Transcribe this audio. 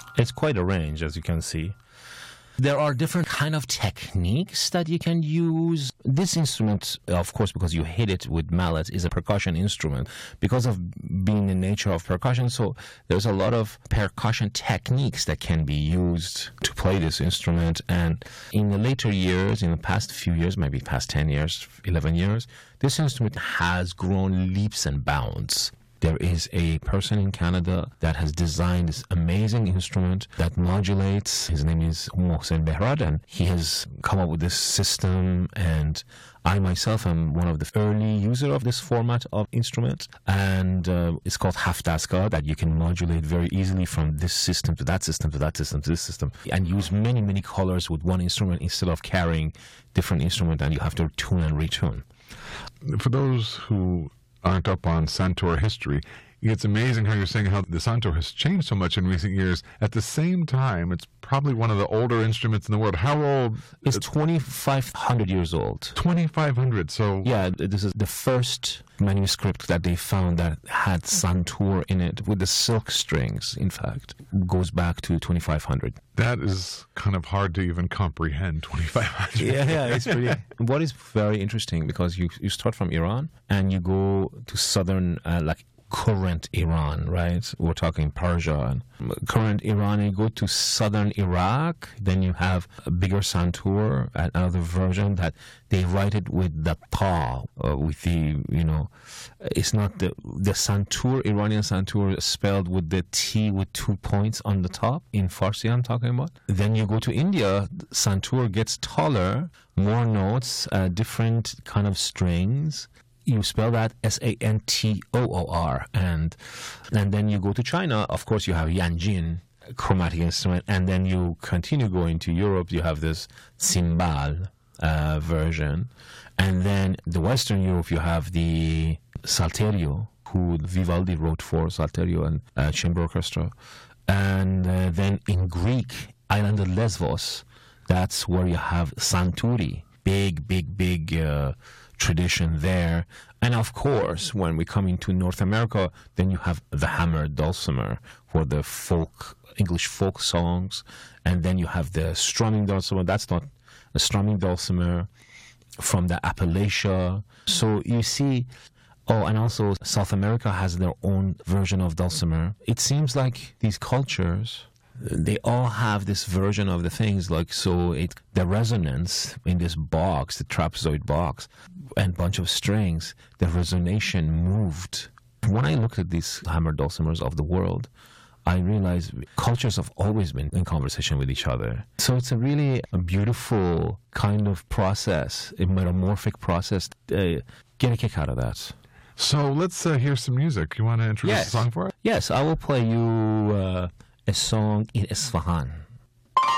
It's quite a range, as you can see. There are different kind of techniques that you can use. This instrument, of course, because you hit it with mallet, is a percussion instrument because of being the nature of percussion. So there's a lot of percussion techniques that can be used to play this instrument. And in the later years, in the past few years, maybe past 10 years, 11 years, this instrument has grown leaps and bounds. There is a person in Canada that has designed this amazing instrument that modulates. His name is Mohsen Behrad, and he has come up with this system. And I myself am one of the early users of this format of instrument. And it's called Haftaska, that you can modulate very easily from this system to that system to that system to this system, and use many, many colors with one instrument instead of carrying different instruments, and you have to tune and retune. For those who aren't up on Santoor history, it's amazing how you're saying how the Santoor has changed so much in recent years. At the same time, it's probably one of the older instruments in the world. How old? It's 2,500 years old. 2,500, so... Yeah, this is the first manuscript that they found that had Santoor in it, with the silk strings, in fact. Goes back to 2,500. That is kind of hard to even comprehend, 2,500. Yeah, it's pretty... What is very interesting, because you start from Iran, and you go to southern, current Iran, right? We're talking Persia and current Iran. You go to southern Iraq, then you have a bigger Santoor, another version that they write it with the pa, with the, it's not the Santoor, Iranian Santoor spelled with the T with 2 points on the top. In Farsi, I'm talking about. Then you go to India, Santoor gets taller, more notes, different kind of strings. You spell that Santoor, and then you go to China. Of course, you have Yanjin, chromatic instrument, and then you continue going to Europe. You have this cymbal version, and then the Western Europe you have the Salterio, who Vivaldi wrote for Salterio and chamber orchestra, and then in Greek, island of Lesvos, that's where you have Santuri, big tradition there. And of course, when we come into North America, then you have the hammered dulcimer for the English folk songs, and then you have the strumming dulcimer. That's not a strumming dulcimer from the Appalachia. So you see, and also South America has their own version of dulcimer. It seems like these cultures, they all have this version of the things, the resonance in this box, the trapezoid box, and bunch of strings, the resonation moved. When I looked at these hammered dulcimers of the world, I realized cultures have always been in conversation with each other. So it's a beautiful kind of process, a metamorphic process. Get a kick out of that. So let's hear some music. You want to introduce the song for us? Yes, I will play you a song in Isfahan.